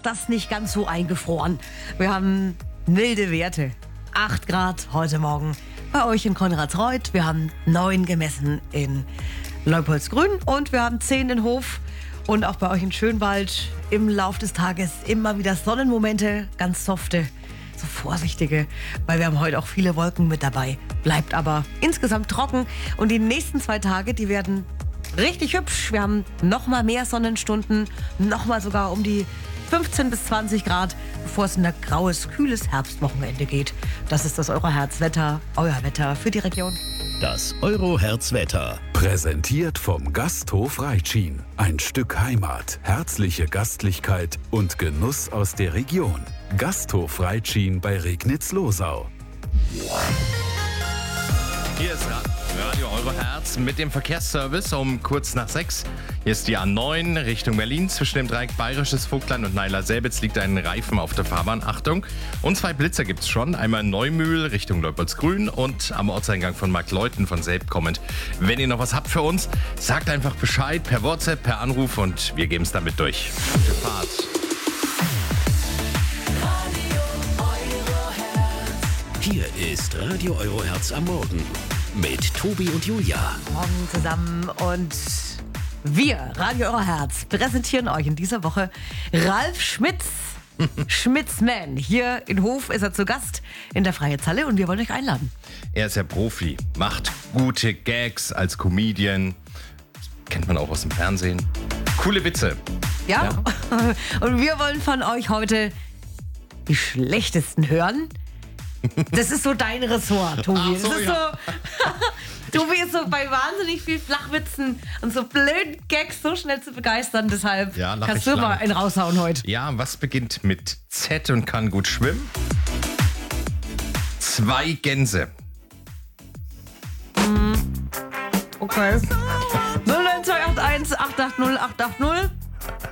ist das nicht ganz so eingefroren. Wir haben milde Werte. 8 Grad heute Morgen bei euch in Konradsreuth. Wir haben 9 gemessen in Leupoldsgrün und wir haben 10 in Hof. Und auch bei euch in Schönwald im Lauf des Tages immer wieder Sonnenmomente, ganz softe, so vorsichtige, weil wir haben heute auch viele Wolken mit dabei. Bleibt aber insgesamt trocken und die nächsten 2 Tage, die werden richtig hübsch. Wir haben noch mal mehr Sonnenstunden, noch mal sogar um die 15 bis 20 Grad, bevor es in ein graues, kühles Herbstwochenende geht. Das ist das Euro-Herz-Wetter, euer Wetter für die Region. Das Euro-Herz-Wetter. Präsentiert vom Gasthof Reitschien. Ein Stück Heimat, herzliche Gastlichkeit und Genuss aus der Region. Gasthof Reitschien bei Regnitz-Losau. Hier ist Radio Euro-Herz mit dem Verkehrsservice um kurz nach 6. Hier ist die A9 Richtung Berlin. Zwischen dem Dreieck Bayerisches Vogtland und Naila-Selbitz liegt ein Reifen auf der Fahrbahn. Achtung! Und 2 Blitzer gibt's schon. Einmal in Neumühl Richtung Leupoldsgrün und am Ortseingang von Marktleuthen von Selb kommend. Wenn ihr noch was habt für uns, sagt einfach Bescheid per WhatsApp, per Anruf und wir geben es damit durch. Gute Fahrt! Hier ist Radio Euro-Herz am Morgen mit Tobi und Julia. Morgen zusammen und wir, Radio Euro-Herz, präsentieren euch in dieser Woche Ralf Schmitz. Schmitzman. Hier in Hof ist er zu Gast in der Freiheitshalle und wir wollen euch einladen. Er ist ja Profi, macht gute Gags als Comedian. Kennt man auch aus dem Fernsehen. Coole Witze. Ja? Und wir wollen von euch heute die schlechtesten hören. Das ist so dein Ressort, Tobi. Ach so, das ist ja. so, Tobi ist so bei wahnsinnig viel Flachwitzen und so blöden Gags so schnell zu begeistern. Deshalb Ja, lach kannst ich du mal lang. einen raushauen heute. Ja, was beginnt mit Z und kann gut schwimmen? 2 Gänse. Okay. 09281 880 880.